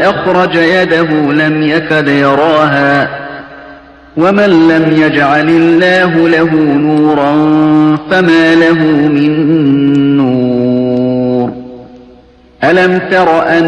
أخرج يده لم يكد يراها ومن لم يجعل الله له نورا فما له من نور. ألم تر أن